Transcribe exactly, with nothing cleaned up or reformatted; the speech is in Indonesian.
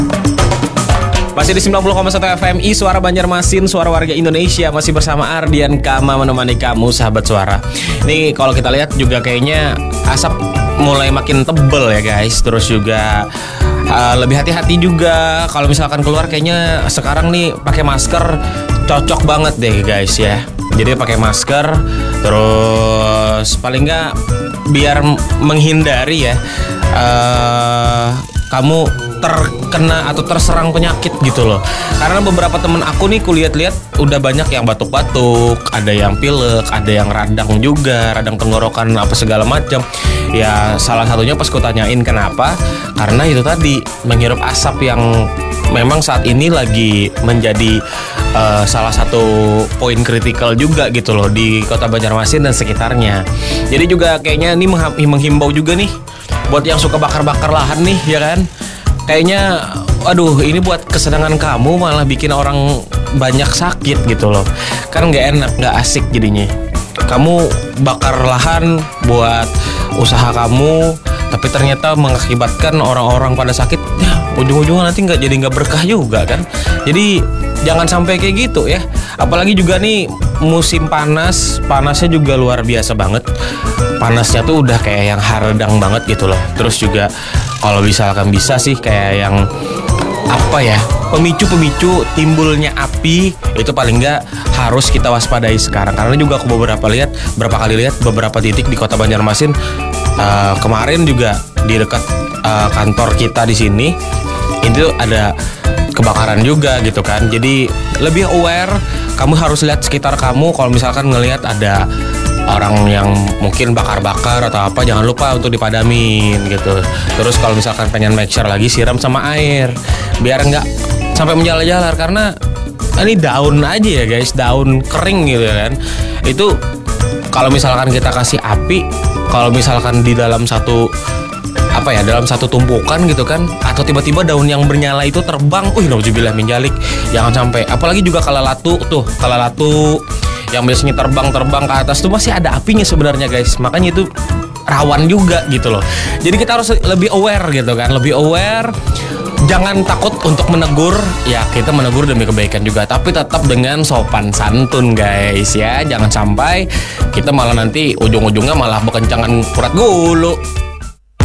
Masih di sembilan puluh koma satu F M I Suara Banjarmasin, suara warga Indonesia. Masih bersama Ardian Kama menemani kamu sahabat suara. Ini kalau kita lihat juga kayaknya asap mulai makin tebel ya guys. Terus juga uh, lebih hati-hati juga kalau misalkan keluar. Kayaknya sekarang nih pakai masker cocok banget deh guys ya. Jadi pakai masker, terus paling nggak biar menghindari ya uh, kamu terkena atau terserang penyakit gitu loh. Karena beberapa temen aku nih kulihat-lihat udah banyak yang batuk-batuk, ada yang pilek, ada yang radang juga, radang tenggorokan apa segala macam. Ya salah satunya pas ku tanyain kenapa, karena itu tadi menghirup asap yang memang saat ini lagi menjadi uh, salah satu poin kritikal juga gitu loh di Kota Banjarmasin dan sekitarnya. Jadi juga kayaknya ini menghimbau juga nih buat yang suka bakar-bakar lahan nih ya kan. Kayaknya aduh ini buat kesenangan kamu malah bikin orang banyak sakit gitu loh. Kan gak enak, gak asik jadinya. Kamu bakar lahan buat usaha kamu, tapi ternyata mengakibatkan orang-orang pada sakit. Ya ujung-ujungnya nanti gak jadi gak berkah juga kan. Jadi jangan sampai kayak gitu ya. Apalagi juga nih musim panas, panasnya juga luar biasa banget. Panasnya tuh udah kayak yang haredang banget gitu loh. Terus juga kalau misalkan bisa sih kayak yang apa ya, pemicu-pemicu timbulnya api itu paling nggak harus kita waspadai sekarang. Karena juga aku beberapa lihat, berapa kali lihat beberapa titik di Kota Banjarmasin uh, kemarin juga di dekat uh, kantor kita di sini itu ada kebakaran juga gitu kan. Jadi lebih aware, kamu harus lihat sekitar kamu. Kalau misalkan ngelihat ada orang yang mungkin bakar-bakar atau apa, jangan lupa untuk dipadamin gitu. Terus kalau misalkan pengen make sure lagi, siram sama air biar nggak sampai menjalar-jalar. Karena ini daun aja ya guys, daun kering gitu kan. Itu kalau misalkan kita kasih api, kalau misalkan di dalam satu apa ya, dalam satu tumpukan gitu kan, atau tiba-tiba daun yang bernyala itu terbang, uh nauzubillah min dzalik, jangan sampai. Apalagi juga kalalatu tuh, kalalatu yang biasanya terbang-terbang ke atas tuh masih ada apinya sebenarnya guys. Makanya itu rawan juga gitu loh. Jadi kita harus lebih aware gitu kan, lebih aware. Jangan takut untuk menegur. Ya kita menegur demi kebaikan juga, tapi tetap dengan sopan santun guys ya. Jangan sampai kita malah nanti ujung-ujungnya malah bekencangan urat gulu.